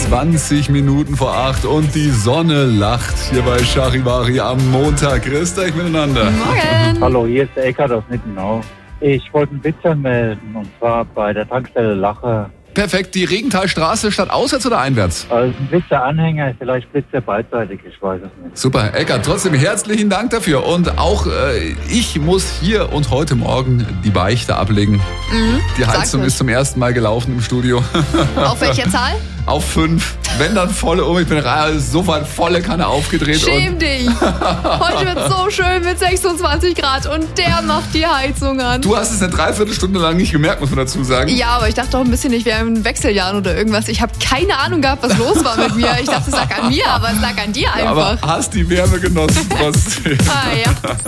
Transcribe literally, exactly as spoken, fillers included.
zwanzig Minuten vor acht und die Sonne lacht hier bei Charivari am Montag. Grüßt euch miteinander. Morgen. Hallo, hier ist der Eckart aus Nittenau. Ich wollte einen Witz anmelden, und zwar bei der Tankstelle Lache. Perfekt, die Regenthalstraße statt auswärts oder einwärts? Also ein Blitzer-Anhänger, vielleicht Blitzer beidseitig, ich weiß es nicht. Super, Eckart, trotzdem herzlichen Dank dafür. Und auch äh, ich muss hier und heute Morgen die Beichte ablegen. Mhm. Die Heizung ist zum ersten Mal gelaufen im Studio. Auf welcher Zahl? Auf fünf. Wenn dann volle um. Ich bin sofort volle Kanne aufgedreht. Schäm und dich. Heute wird so schön mit sechsundzwanzig Grad und der macht die Heizung an. Du hast es eine Dreiviertelstunde lang nicht gemerkt, muss man dazu sagen. Ja, aber ich dachte auch ein bisschen, ich wäre in Wechseljahren oder irgendwas. Ich habe keine Ahnung gehabt, was los war mit mir. Ich dachte, es lag an mir, aber es lag an dir einfach. Aber hast die Wärme genossen trotzdem. Ah, ja.